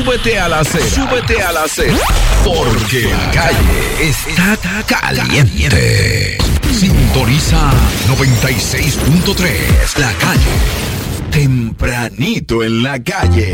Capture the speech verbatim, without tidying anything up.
súbete a la acera. Súbete a la acera. Porque la calle está caliente. Sintoniza noventa y seis punto tres. La Calle. Tempranito en la calle.